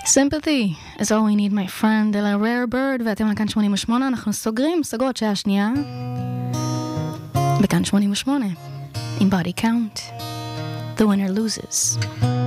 Sympathy is all we need, my friend, אלה rare bird, ואתם על כאן 88, אנחנו סוגרות שעה שנייה, בכאן 88, עם body count, the winner loses.